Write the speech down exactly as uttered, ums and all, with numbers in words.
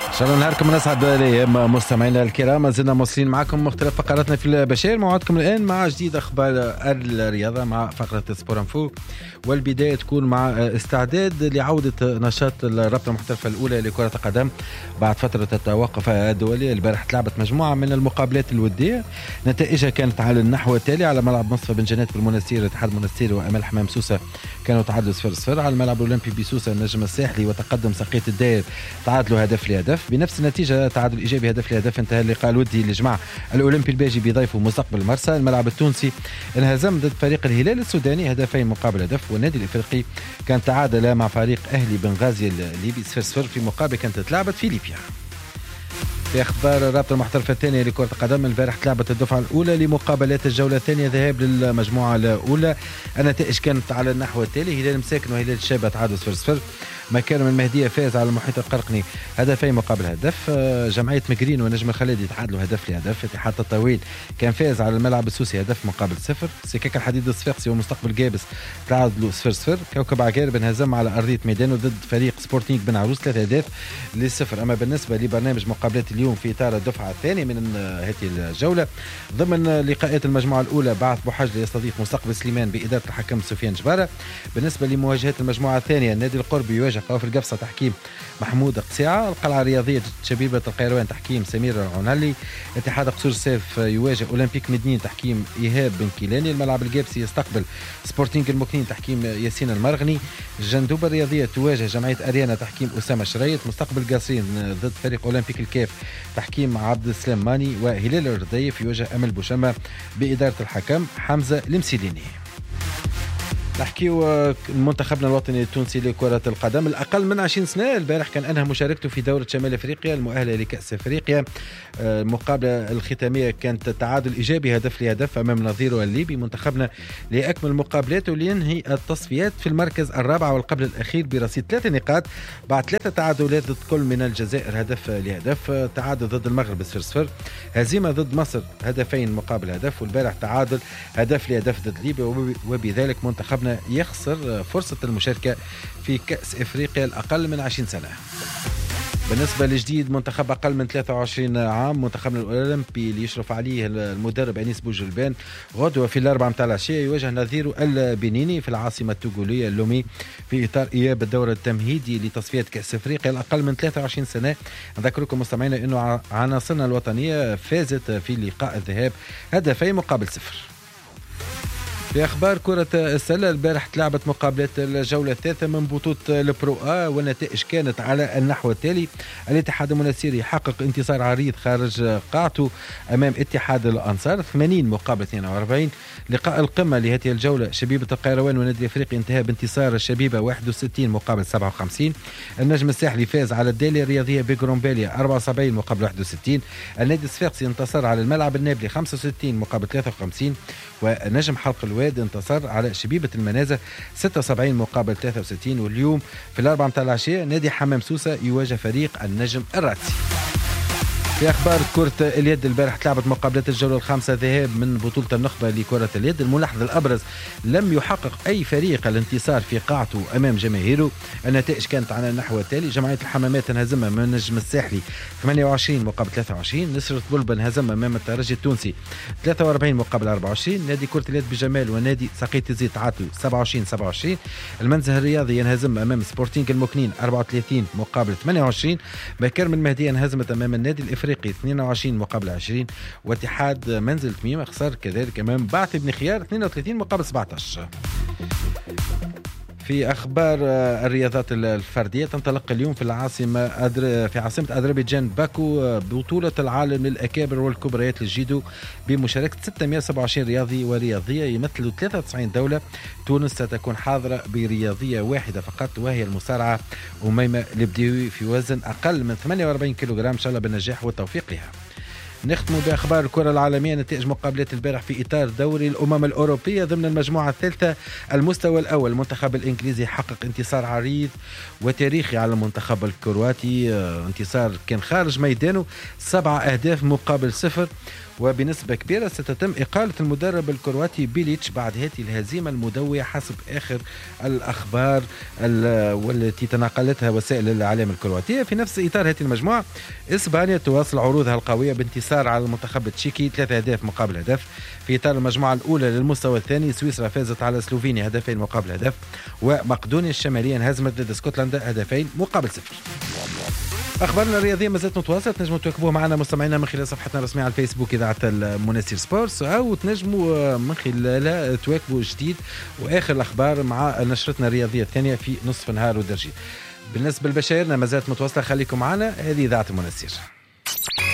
شاء الله نهاركم من أسعد الأيام مستمعينا الكرام. ما زلنا موصلين معكم مختلف فقراتنا في البشير. موعدكم الآن مع جديد أخبار الرياضة مع فقرة سبور انفو، والبداية تكون مع استعداد لعودة نشاط الرابطة المحترفة الأولى لكرة القدم بعد فترة التوقف الدولي. البارح تلعبت مجموعة من المقابلات الودية، نتائجها كانت على النحو التالي: على ملعب مصطفى بن جنات بالمنستير اتحاد المنستير وأمل حمام سوسة كانوا تعادلوا صفر صفر. على الملعب الأولمبي بسوسة النجم الساحلي وتقدم سقيط الداير تعادلوا هدف لهدف. بنفس النتيجة تعادل إيجابي هدف لهدف انتهى اللقاء الودي اللي جمع الأولمبي الباجي بضيفه مستقبل مرسى. الملعب التونسي انهزم ضد فريق الهلال السوداني هدفين مقابل هدف. والنادي الإفريقي كان تعادل مع فريق أهلي بنغازي الليبي صفر صفر في مقابلة كانت تلعبت في ليبيا. في أخبار الرابطة المحترفة الثانية لكرة القدم، البارح تلعبت الدفعة الأولى لمقابلات الجولة الثانية ذهاب للمجموعة الأولى. النتائج كانت على النحو التالي: هلال مساكن وهلال الشابة تعادلوا صفر صفر. مكارم المهدية فاز على المحيط القرقني هدفين مقابل هدف. جمعية مقرين ونجم الخليدي تعادلوا هدف لهدف. اتحاد الطويل كان فاز على الملعب السوسي هدف مقابل صفر. سكاك الحديد الصفاقسي ومستقبل جابس تعادلوا صفر صفر. كوكب عقارب انهزم على أرضية ميدانه ضد فريق سبورتينغ بن عروس ثلاثة أهداف لصفر. أما بالنسبة لبرنامج مقابلات اليوم في إطار الدفعة الثانية من هذه الجولة ضمن لقاءات المجموعة الأولى، بعث بوحجل يستضيف مستقبل سليمان بإدارة الحكم سفيان جبارة. بالنسبة لمواجهات المجموعة الثانية، النادي القربي يواجه قوافل القفصة تحكيم محمود قصيعة. القلعة الرياضية شبيبة القيروان تحكيم سمير العنالي. اتحاد قصور السيف يواجه أولمبيك مدنين تحكيم إيهاب بن كيلاني. الملعب الجابسي يستقبل سبورتينغ المكنين تحكيم ياسين المرغني. الجندوبة الرياضية تواجه جمعية أريانا تحكيم أسامة شريط. مستقبل قاسرين ضد فريق أولمبيك الكاف تحكيم عبد السلام ماني. وهلال الرديف يواجه أمل بوشمة بإدارة الحكم حمزة المسيليني. نحكيو منتخبنا الوطني التونسي لكرة القدم. الأقل من عشرين سنة البارح كان أنهى مشاركته في دورة شمال أفريقيا المؤهلة لكأس أفريقيا. المقابلة الختامية كانت تعادل إيجابي هدف لهدف أمام نظيره الليبي. منتخبنا لأكمل مقابلاته لينهي التصفيات في المركز الرابع والقبل الأخير برصيد ثلاثة نقاط بعد ثلاثة تعادلات ضد كل من الجزائر هدف لهدف. تعادل ضد المغرب صفر صفر. هزيمة ضد مصر هدفين مقابل هدف. والبارح تعادل هدف لهدف ضد ليبيا، وبذلك منتخبنا يخسر فرصة المشاركة في كأس إفريقيا الأقل من عشرين سنة. بالنسبة لجديد منتخب أقل من ثلاثة وعشرين عام، منتخبنا الأولمبي اللي يشرف عليه المدرب أنيس بوجلبان غدوة في الأربعة متاع العشية يواجه نظيره البنيني في العاصمة التوغولية اللومي في إطار إياب الدورة التمهيدي لتصفيات كأس إفريقيا الأقل من ثلاثة وعشرين سنة. نذكركم مستمعينا أنه عناصرنا الوطنية فازت في لقاء الذهاب هدفين مقابل صفر. في أخبار كرة السلة، البارح تلعبت مقابلات الجولة الثالثة من بطولة البرو آ، والنتائج كانت على النحو التالي: الاتحاد المنستيري يحقق انتصار عريض خارج قاعته أمام اتحاد الأنصار ثمانين مقابل اثنين وأربعين. لقاء القمة لهذه الجولة شبيبة القيروان والنادي الأفريقي انتهى بانتصار الشبيبة واحد وستين مقابل سبعة وخمسين. النجم الساحلي فاز على الدالية الرياضية بيغرومباليا أربعة وسبعين مقابل واحد وستين. النادي الصفاقسي انتصر على الملعب النابلي خمسة وستين مقابل ثلاثة وخمسين. ونجم حلق الواد انتصر على شبيبة المنازة ستة وسبعين مقابل ثلاثة وستين. واليوم في الأربعة متاع العشية نادي حمام سوسة يواجه فريق النجم الراتسي. في أخبار كرة اليد، البارح تلعبت مقابلات الجولة الخامسة ذهاب من بطولة النخبة لكرة اليد. الملاحظ الأبرز: لم يحقق أي فريق الانتصار في قاعته أمام جماهيره. النتائج كانت على النحو التالي: جمعية الحمامات انهزم من النجم الساحلي ثمانية وعشرين مقابل ثلاثة وعشرين. نصرة بلبل انهزم أمام الترجي التونسي ثلاثة وأربعين مقابل أربعة وعشرين. نادي كرة اليد بجمال ونادي سقيط الزيت تعادلوا سبعة وعشرين سبعة وعشرين. المنزه الرياضي ينهزم أمام سبورتينغ المكنين أربعة وثلاثين مقابل ثمانية وعشرين. مكارم المهدية انهزمت أمام النادي الإفريقي اثنين وعشرين مقابل عشرين. واتحاد منزل تميم خسر كذلك امام بعث بن خيار اثنين وثلاثين مقابل سبعة عشر. في أخبار الرياضات الفردية، تنطلق اليوم في العاصمة أدر... في عاصمة أذربيجان باكو بطولة العالم للأكابر والكبريات للجيدو بمشاركة ستمائة وسبعة وعشرين رياضي ورياضية يمثلوا ثلاثة وتسعين دولة. تونس ستكون حاضرة برياضية واحدة فقط وهي المصارعة أميمة البديوي في وزن أقل من ثمانية وأربعين كيلوغرام، إن شاء الله بالنجاح والتوفيق لها. نختم بأخبار الكرة العالمية. نتائج مقابلات البارح في إطار دوري الأمم الأوروبية ضمن المجموعة الثالثة. المستوى الأول المنتخب الإنجليزي حقق انتصار عريض وتاريخي على المنتخب الكرواتي، انتصار كان خارج ميدانه سبعة أهداف مقابل صفر. وبنسبة كبيرة ستتم إقالة المدرب الكرواتي بيليتش بعد هذه الهزيمة المدوية حسب آخر الأخبار والتي تناقلتها وسائل الإعلام الكرواتية. في نفس إطار هذه المجموعة إسبانيا تواصل عروضها القوية بانتصار على المنتخب التشيكي ثلاثة أهداف مقابل هدف. في إطار المجموعة الأولى للمستوى الثاني سويسرا فازت على سلوفينيا هدفين مقابل هدف، ومقدونيا الشمالية انهزمت ضد اسكتلندا هدفين مقابل صفر. اخبارنا الرياضيه ما زالت متواصله، تنجموا تواكبوها معنا مستمعينا من خلال صفحتنا الرسميه على الفيسبوك اذاعه المناسير سبورتس، او تنجموا من خلالها تواكبوا جديد واخر الاخبار مع نشرتنا الرياضيه الثانيه في نصف نهار ودرجي. بالنسبه لبشايرنا ما زالت متواصله، خليكم معنا، هذه اذاعه المناسير.